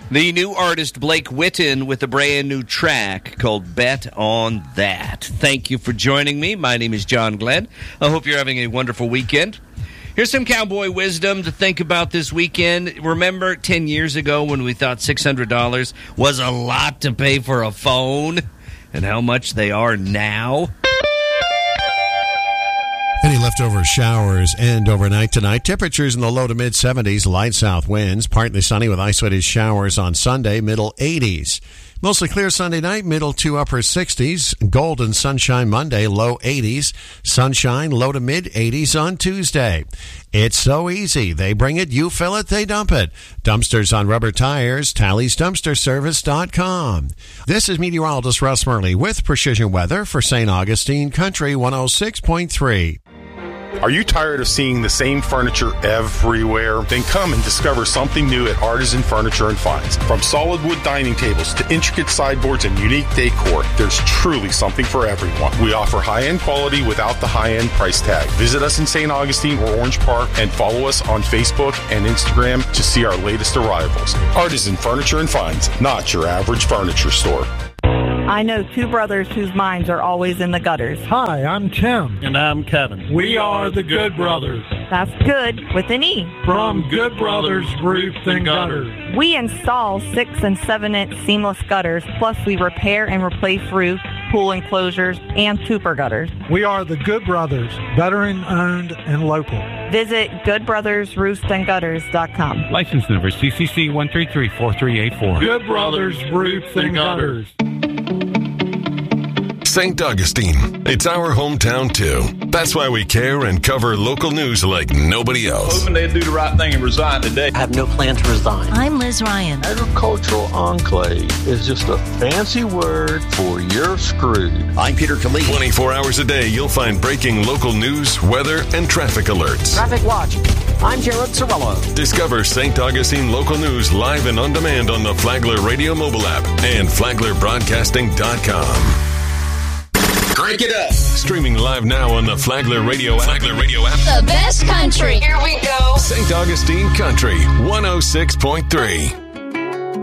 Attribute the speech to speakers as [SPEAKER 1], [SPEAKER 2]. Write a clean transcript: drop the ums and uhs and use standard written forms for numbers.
[SPEAKER 1] The new artist Blake Witten with a brand new track called Bet on That. Thank you for joining me. My name is John Glenn. I hope you're having a wonderful weekend. Here's some cowboy wisdom to think about this weekend. Remember 10 years ago when we thought $600 was a lot to pay for a phone, and how much they are now?
[SPEAKER 2] Any leftover showers end overnight tonight. Temperatures in the low to mid-70s, light south winds. Partly sunny with isolated showers on Sunday, middle 80s. Mostly clear Sunday night, middle to upper 60s. Golden sunshine Monday, low 80s. Sunshine, low to mid-80s on Tuesday. It's so easy. They bring it, you fill it, they dump it. Dumpsters on rubber tires, TallysDumpsterService.com. This is meteorologist Russ Murley with Precision Weather for St. Augustine Country 106.3.
[SPEAKER 3] Are you tired of seeing the same furniture everywhere? Then come and discover something new at Artisan Furniture and Finds. From solid wood dining tables to intricate sideboards and unique decor, there's truly something for everyone. We offer high-end quality without the high-end price tag. Visit us in St. Augustine or Orange Park and follow us on Facebook and Instagram to see our latest arrivals. Artisan Furniture and Finds, not your average furniture store.
[SPEAKER 4] I know two brothers whose minds are always in the gutters.
[SPEAKER 5] Hi, I'm Tim.
[SPEAKER 6] And I'm Kevin.
[SPEAKER 5] We are the Good Brothers.
[SPEAKER 4] That's good with an E.
[SPEAKER 5] From Good Brothers Roof and Gutters.
[SPEAKER 4] We install 6 and 7-inch seamless gutters, plus we repair and replace roof, pool enclosures, and super gutters.
[SPEAKER 5] We are the Good Brothers, veteran-owned and local.
[SPEAKER 4] Visit goodbrothersroofsandgutters.com.
[SPEAKER 7] License number CCC 1334384.
[SPEAKER 5] Good Brothers Roof and Gutters.
[SPEAKER 8] St. Augustine. It's our hometown, too. That's why we care and cover local news like nobody else.
[SPEAKER 9] Hoping they'd do the right thing and resign today.
[SPEAKER 10] I have no plan to resign.
[SPEAKER 11] I'm Liz Ryan.
[SPEAKER 12] Agricultural enclave is just a fancy word for you're screwed.
[SPEAKER 13] I'm Peter Khalid.
[SPEAKER 8] 24 hours a day, you'll find breaking local news, weather, and traffic alerts.
[SPEAKER 10] Traffic watch. I'm Jared Sorello.
[SPEAKER 8] Discover St. Augustine local news live and on demand on the Flagler Radio mobile app and FlaglerBroadcasting.com.
[SPEAKER 13] Crank it up.
[SPEAKER 8] Streaming live now on the Flagler Radio app. Flagler Radio app.
[SPEAKER 14] The best country. Here we go.
[SPEAKER 8] St. Augustine Country 106.3.